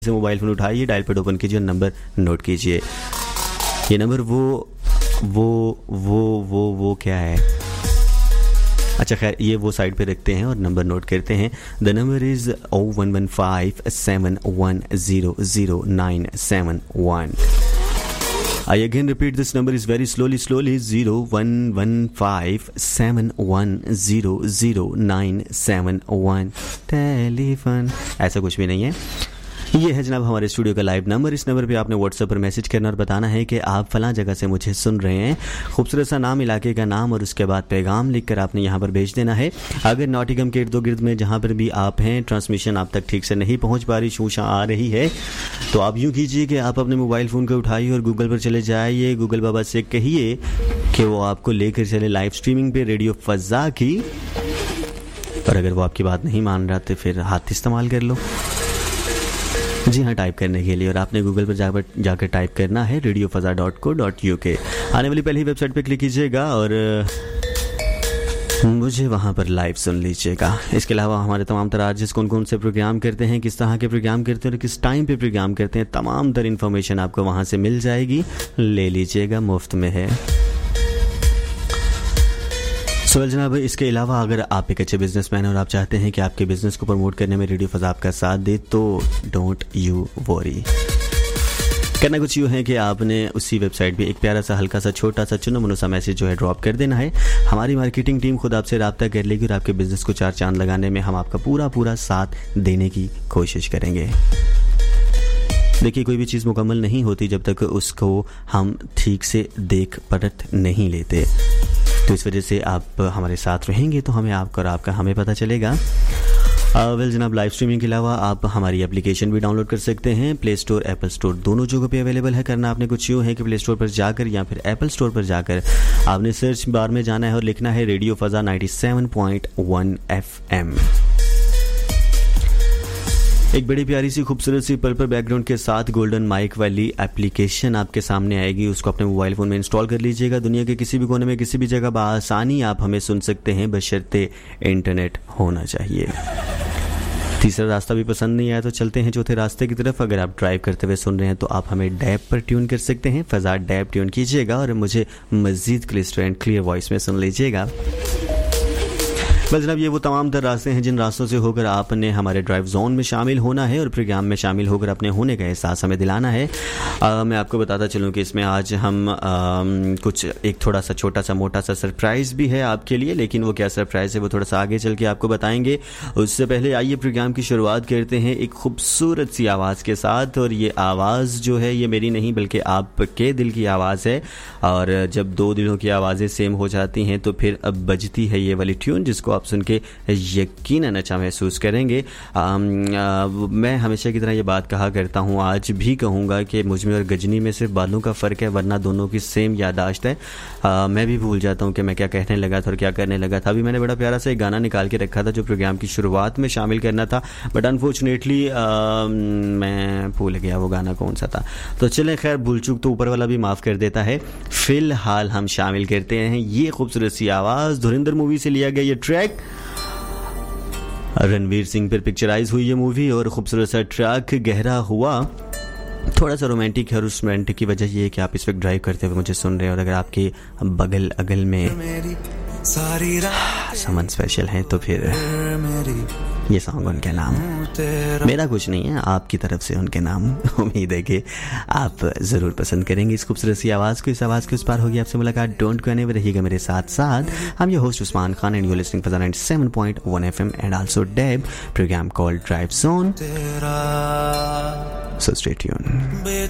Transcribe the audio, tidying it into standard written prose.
से mobile phone उठाइए, dial pad open कीजिए, नंबर नोट कीजिए। ये नंबर वो क्या है? अच्छा खैर, ये वो साइड पे रखते हैं और नंबर नोट करते हैं। The number is 011571000971। I again repeat, this number is very slowly 011571000971। Telephone ऐसा कुछ भी नहीं है, ये है जनाब हमारे स्टूडियो का लाइव नंबर। इस नंबर पे आपने व्हाट्सएप पर मैसेज करना और बताना है कि आप फलां जगह से मुझे सुन रहे हैं। खूबसूरत सा नाम, इलाके का नाम और उसके बाद पैगाम लिखकर आपने यहाँ पर भेज देना है। अगर नॉटिंघम के इर्द गिर्द में जहाँ पर भी आप हैं ट्रांसमिशन आप तक ठीक से नहीं पहुँच पा रही, शूशा आ रही है, तो आप यूँ कीजिए कि आप अपने मोबाइल फ़ोन को उठाइए और गूगल पर चले जाइए। गूगल बाबा से कहिए कि वो आपको लेकर चले लाइव स्ट्रीमिंग पर रेडियो फ़ज़ा की। और अगर वो आपकी बात नहीं मान रहा तो फिर हाथ इस्तेमाल कर लो, जी हाँ, टाइप करने के लिए। और आपने गूगल पर जाकर टाइप करना है radiofazza.co.uk। आने वाली पहली वेबसाइट पे क्लिक कीजिएगा और मुझे वहाँ पर लाइव सुन लीजिएगा। इसके अलावा हमारे तमाम तरह आर्टिस्ट कौन कौन से प्रोग्राम करते हैं, किस तरह के प्रोग्राम करते हैं और किस टाइम पे प्रोग्राम करते हैं, तमाम तर इन्फॉर्मेशन आपको वहाँ से मिल जाएगी। ले लीजिएगा, मुफ्त में है। सो जनाब, इसके अलावा अगर आप एक अच्छे बिजनेसमैन हैं और आप चाहते हैं कि आपके बिजनेस को प्रमोट करने में रेडियो फ़ज़ा आपका साथ दे, तो डोंट यू वरी। करना कुछ यूँ है कि आपने उसी वेबसाइट पे एक प्यारा सा हल्का सा छोटा सा चुनो मुनो सा मैसेज जो है ड्रॉप कर देना है। हमारी मार्केटिंग टीम खुद आपसे रब्ता कर लेगी और आपके बिजनेस को चार चांद लगाने में हम आपका पूरा साथ देने की कोशिश करेंगे। देखिए, कोई भी चीज़ मुकम्मल नहीं होती जब तक उसको हम ठीक से देख परख नहीं लेते, तो इस वजह से आप हमारे साथ रहेंगे तो हमें आपका और आपका हमें पता चलेगा। वेल जनाब, लाइव स्ट्रीमिंग के अलावा आप हमारी एप्लीकेशन भी डाउनलोड कर सकते हैं। प्ले स्टोर, एप्पल स्टोर, दोनों जगहों पे अवेलेबल है। करना आपने कुछ यूँ है कि प्ले स्टोर पर जाकर या फिर एप्पल स्टोर पर जाकर आपने सर्च बार में जाना है और लिखना है रेडियो फ़ज़ा 97.1 FM। एक बड़ी प्यारी सी खूबसूरत सी पर्पल बैकग्राउंड के साथ गोल्डन माइक वाली एप्लीकेशन आपके सामने आएगी। उसको अपने मोबाइल फ़ोन में इंस्टॉल कर लीजिएगा। दुनिया के किसी भी कोने में किसी भी जगह बआसानी आप हमें सुन सकते हैं, बशर्ते इंटरनेट होना चाहिए। तीसरा रास्ता भी पसंद नहीं आया तो चलते हैं चौथे रास्ते की तरफ। अगर आप ड्राइव करते हुए सुन रहे हैं तो आप हमें डैब पर ट्यून कर सकते हैं। फ़ज़ा डैब ट्यून कीजिएगा और मुझे मज़ीद क्लिस्टर एंड क्लियर वॉइस में सुन लीजिएगा। बस जनाब, ये वो तमाम तर रास्ते हैं जिन रास्तों से होकर आपने हमारे ड्राइव जोन में शामिल होना है और प्रोग्राम में शामिल होकर अपने होने का एहसास हमें दिलाना है। मैं आपको बताता चलूँ कि इसमें आज हम कुछ एक थोड़ा सा छोटा सा मोटा सा सरप्राइज़ भी है आपके लिए, लेकिन वो क्या सरप्राइज़ है वो थोड़ा सा आगे चल के आपको बताएंगे। उससे पहले आइए प्रोग्राम की शुरुआत करते हैं एक खूबसूरत सी आवाज़ के साथ। और ये आवाज़ जो है ये मेरी नहीं बल्कि आपके दिल की आवाज़ है। और जब दो दिलों की आवाज़ें सेम हो जाती हैं तो फिर अब बजती है ये वाली ट्यून जिसको सुन के यकीनन अच्छा महसूस करेंगे। मैं हमेशा की तरह ये बात कहा करता हूँ, आज भी कहूँगा कि मुझ में और गजनी में सिर्फ बालों का फ़र्क है, वरना दोनों की सेम यादाश्त है। मैं भी भूल जाता हूँ कि मैं क्या कहने लगा था और क्या करने लगा था। अभी मैंने बड़ा प्यारा सा एक गाना निकाल के रखा था जो प्रोग्राम की शुरुआत में शामिल करना था, बट अनफॉर्चुनेटली मैं भूल गया वो गाना कौन सा था। तो चलें, खैर भूल चूक तो ऊपर वाला भी माफ़ कर देता है। फ़िलहाल हम शामिल करते हैं ये खूबसूरत सी आवाज़। धुरंधर मूवी से लिया गया ये ट्रैक, रणवीर सिंह पर पिक्चराइज हुई ये मूवी और खूबसूरत सा ट्रैक गहरा हुआ। थोड़ा सा रोमांटिक है और उस रोमांटिक की वजह ये है कि आप इस वक्त ड्राइव करते हुए मुझे सुन रहे हैं और अगर आपके बगल अगल में समन स्पेशल है तो फिर ये सॉन्ग उनके नाम, मेरा कुछ नहीं है, आपकी तरफ से उनके नाम। उम्मीद है कि आप ज़रूर पसंद करेंगे इस खूबसूरत सी आवाज़ को। इस आवाज़ के उस पार होगी आपसे मुलाकात। डोंट गो एनीवेयर, रहिएगा मेरे साथ साथ। हम ये host Usman Khan and you listening फ़ज़ा 97.1 FM and also dab programme called drive zone. So stay tuned.